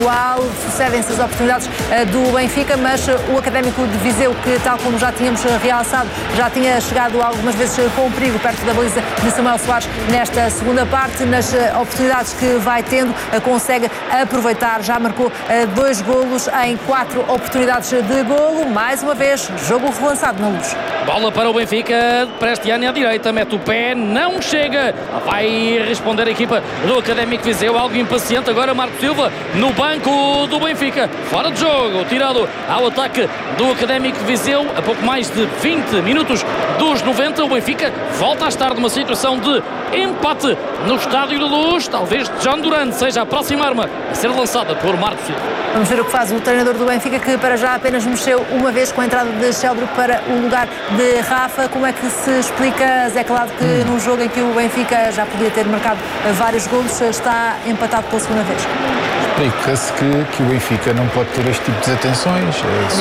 Sucedem-se as oportunidades do Benfica, mas o Académico de Viseu, que tal como já tínhamos realçado, já tinha chegado algumas vezes com perigo perto da baliza de Samuel Soares nesta segunda parte. Nas oportunidades que vai tendo, consegue aproveitar, já marcou 2 golos em 4 oportunidades de golo. Mais uma vez, jogo relançado na Luz. Bola para o Benfica, Prestiani à direita, mete o pé, não chega, vai responder a equipa do Académico de Viseu, algo impaciente agora Marco Silva no banco do Benfica, fora de jogo, tirado ao ataque do Académico de Viseu, a pouco mais de 20 minutos dos 90, o Benfica volta a estar numa situação de empate no Estádio da Luz, talvez John Duran seja a próxima arma a ser lançada por Marco Silva. Vamos ver o que faz o treinador do Benfica, que para já apenas mexeu uma vez com a entrada de Sheldrick para o lugar de Rafa. Como é que se explica, Zé Calado, que num jogo em que o Benfica já podia ter marcado vários golos, está empatado pela segunda vez? Explica-se que o Benfica não pode ter este tipo de desatenções.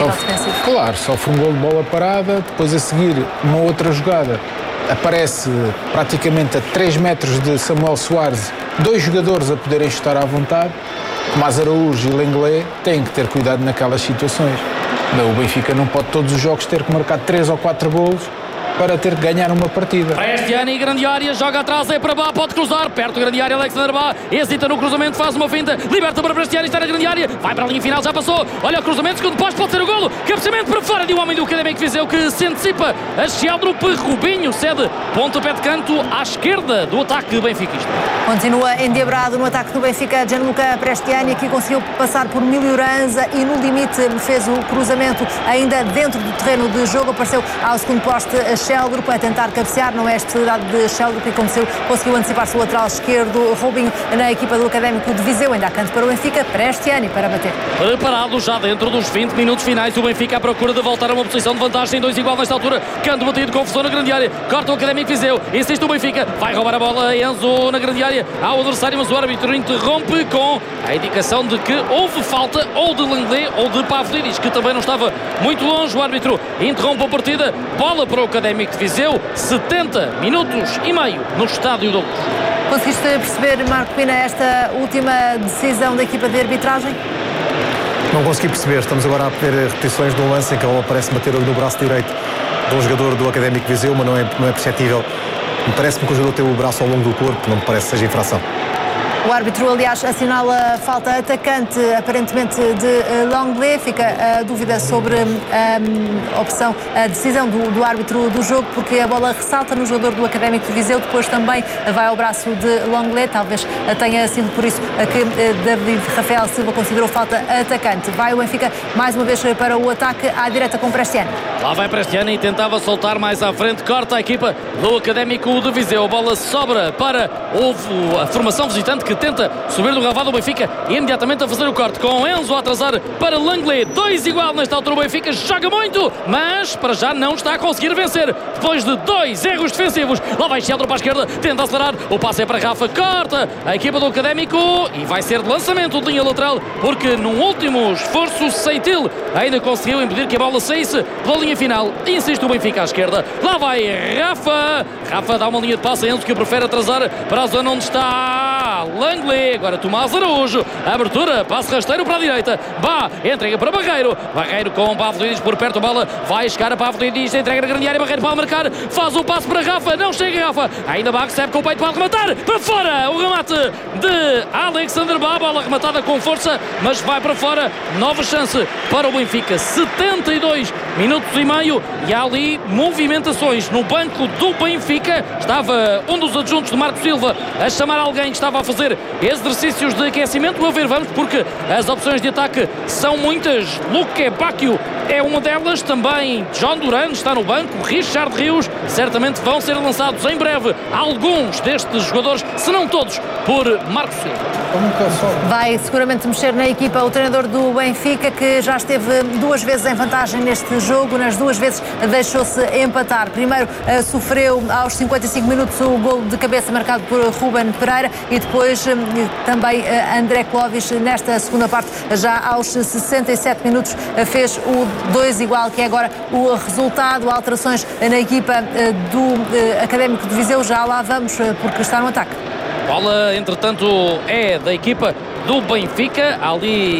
Claro, sofre um gol de bola parada, depois a seguir uma outra jogada. Aparece praticamente a 3 metros de Samuel Soares, 2 jogadores a poderem estar à vontade. Tomás Araújo e Lenglet têm que ter cuidado naquelas situações. O Benfica não pode todos os jogos ter que marcar 3 ou 4 golos para ter que ganhar uma partida. Prestiani, grande área, joga atrás, é para Bá, pode cruzar, perto da grande área, Alexander Bá, hesita no cruzamento, faz uma finta, liberta para Prestiani, está na grande área, vai para a linha final, já passou, olha o cruzamento, segundo posto, pode ser o golo, cabeceamento para fora de um homem do Académico de Viseu que se antecipa, a Sheldrick, Rubinho cede, pontapé de canto à esquerda do ataque benfiquista. Continua endiabrado no ataque do Benfica, Gianluca Prestiani, que conseguiu passar por Milhoranza e no limite fez o cruzamento ainda dentro do terreno de jogo, apareceu ao segundo poste Sheldrick a tentar cabecear, não é a especialidade de Sheldrick e conseguiu antecipar-se o lateral esquerdo, Rubinho na equipa do Académico de Viseu, ainda há canto para o Benfica, Prestiani para bater. Preparado já dentro dos 20 minutos finais, o Benfica à procura de voltar a uma posição de vantagem, 2 igual nesta altura, canto batido, confusão na grande área, corta o Académico de Viseu, insiste o Benfica, vai roubar a bola, Enzo na grande área, ao adversário, mas o árbitro interrompe com a indicação de que houve falta ou de Lenglet ou de Pavlidis, que também não estava muito longe. O árbitro interrompe a partida, bola para o Académico de Viseu, 70 minutos e meio no Estádio da Luz. Conseguiste perceber, Marco Pina, esta última decisão da equipa de arbitragem? Não consegui perceber, estamos agora a ver repetições de um lance em que a bola parece bater no braço direito de um jogador do Académico de Viseu, mas não é perceptível. Parece-me que o jogador tem o braço ao longo do corpo, não me parece que seja infração. O árbitro, aliás, assinala falta atacante, aparentemente de Lenglet. Fica a dúvida sobre a decisão do árbitro do jogo, porque a bola ressalta no jogador do Académico de Viseu, depois também vai ao braço de Lenglet. Talvez tenha sido por isso que David Rafael Silva considerou falta atacante. Vai o Benfica mais uma vez para o ataque à direita com Prestiani. Lá vai Prestiani e tentava soltar mais à frente, corta a equipa do Académico de Viseu. A bola sobra para a formação visitante que tenta subir do relvado do Benfica e imediatamente a fazer o corte com Enzo a atrasar para Lenglet. 2 igual nesta altura, o Benfica joga muito, mas para já não está a conseguir vencer depois de 2 erros defensivos. Lá vai Sheldrick para a esquerda, tenta acelerar, o passe é para Rafa, corta a equipa do Académico e vai ser de lançamento de linha lateral, porque num último esforço Seitil ainda conseguiu impedir que a bola saísse pela linha final. Insiste o Benfica à esquerda, lá vai Rafa dá uma linha de passe a Enzo, que prefere atrasar para a zona onde está Lenglet. Agora Tomás Araújo, abertura, passe rasteiro para a direita, entrega para Barreiro com Pavlidis por perto, a bola vai chegar a Pavlidis, entrega na grande área, Barreiro para marcar, faz o passe para Rafa, não chega Rafa, ainda recebe com o peito para rematar, para fora, o remate de Alexander Bá, bola rematada com força, mas vai para fora, nova chance para o Benfica, 72 minutos e meio, e há ali movimentações no banco do Benfica. Estava um dos adjuntos de Marco Silva a chamar alguém que estava a fazer exercícios de aquecimento. A ver, vamos, porque as opções de ataque são muitas. Luque Bacchio é uma delas, também John Duran está no banco, Richard Rios, certamente vão ser lançados em breve alguns destes jogadores, se não todos, por Marco Silva. Vai seguramente mexer na equipa o treinador do Benfica, que já esteve 2 vezes em vantagem neste jogo, nas 2 vezes deixou-se empatar. Primeiro sofreu aos 55 minutos o golo de cabeça marcado por Ruben Pereira e depois também André Clovis nesta segunda parte, já aos 67 minutos, fez o 2 igual, que é agora o resultado. Alterações na equipa do Académico de Viseu, já lá vamos, porque está no ataque. Bola, entretanto, é da equipa do Benfica. Ali